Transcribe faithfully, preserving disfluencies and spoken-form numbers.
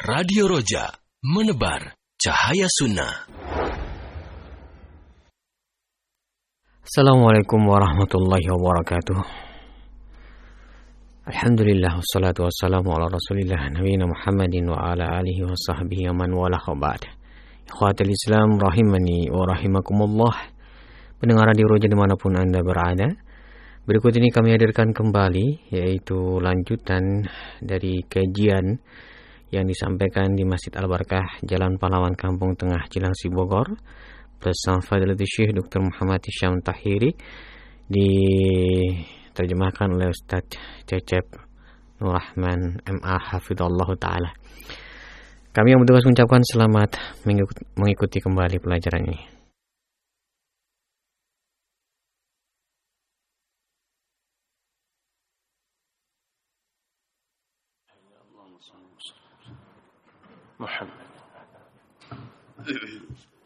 Radio Roja, menebar cahaya sunnah. Assalamualaikum warahmatullahi wabarakatuh. Alhamdulillah, wassalatu wassalamu ala rasulillah nabiyina Muhammadin wa ala alihi wa sahbihi wa man wala khabat. Ikhwatul Islam rahimani wa rahimakumullah. Pendengar Radio Roja dimanapun Anda berada, berikut ini kami hadirkan kembali, yaitu lanjutan dari kajian yang disampaikan di Masjid Al-Barakah, Jalan Pahlawan, Kampung Tengah, Cilangsi, Bogor, bersama Fadilatul Syekh Doktor Muhammad Hisham Tahiri, diterjemahkan oleh Ustaz Cecep Nur Rahman M A Hafidhullah Ta'ala. Kami yang bertugas mengucapkan selamat mengikuti kembali pelajaran ini. محمد